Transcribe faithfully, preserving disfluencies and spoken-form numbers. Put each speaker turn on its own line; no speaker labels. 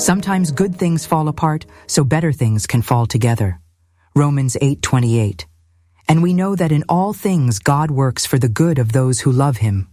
Sometimes good things fall apart so better things can fall together. Romans eight twenty-eight. And we know that in all things God works for the good of those who love him,